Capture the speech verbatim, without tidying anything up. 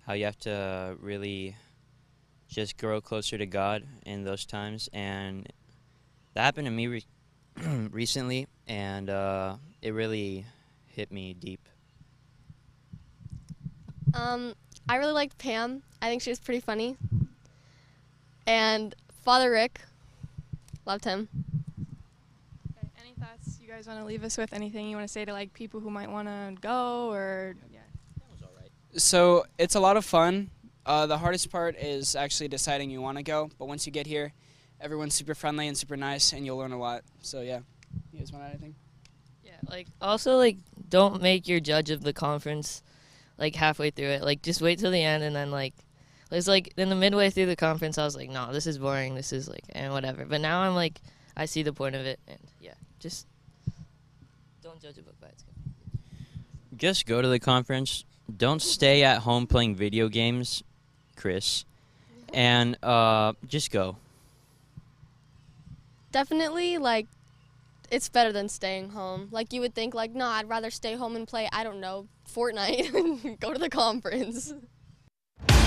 how you have to really just grow closer to God in those times. And that happened to me re- recently, and uh, it really hit me deep. Um, I really liked Pam. I think she was pretty funny. And Father Rick, loved him. Okay, any thoughts you guys want to leave us with? Anything you want to say to like people who might want to go or yeah? That was all right. So it's a lot of fun. Uh, the hardest part is actually deciding you want to go, but once you get here, everyone's super friendly and super nice, and you'll learn a lot. So yeah, you guys want to add anything? Yeah, like also like don't make your judge of the conference like halfway through it. Like just wait till the end and then like it's like in the midway through the conference I was like, no, this is boring. This is like and whatever. But now I'm like I see the point of it and yeah, just don't judge a book by its cover. Just go to the conference. Don't stay at home playing video games, Chris. And uh, just go. Definitely, like, it's better than staying home. Like, you would think, like, no, I'd rather stay home and play, I don't know, Fortnite, go to the conference.